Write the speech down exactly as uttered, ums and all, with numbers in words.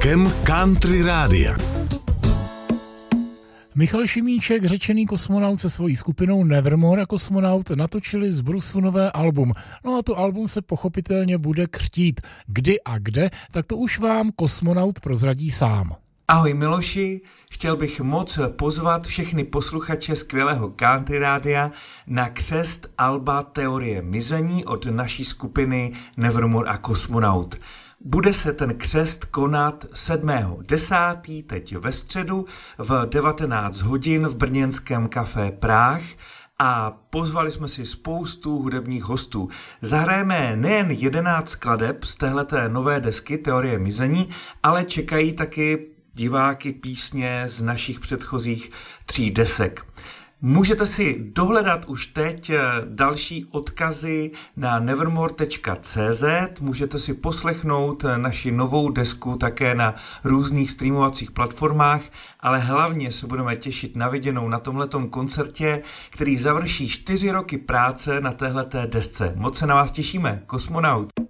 rokem Country Rádia. Michal Šimíček, řečený kosmonaut se svojí skupinou Nevermore a Kosmonaut natočili z Brusu nové album. No a to album se pochopitelně bude křtít. Kdy a kde, tak to už vám Kosmonaut prozradí sám. Ahoj Miloši, chtěl bych moc pozvat všechny posluchače skvělého Country Rádia na křest alba Teorie mizení od naší skupiny Nevermore a Kosmonaut. Bude se ten křest konat sedmého desátého teď ve středu v devatenáct hodin v brněnském Café Práh a pozvali jsme si spoustu hudebních hostů. Zahrajeme nejen jedenáct skladeb z téhleté nové desky Teorie mizení, ale čekají taky diváky písně z našich předchozích tří desek. Můžete si dohledat už teď další odkazy na nevermore tečka cé zet, můžete si poslechnout naši novou desku také na různých streamovacích platformách, ale hlavně se budeme těšit na viděnou na tomhletom koncertě, který završí čtyři roky práce na téhleté desce. Moc se na vás těšíme, Kosmonaut.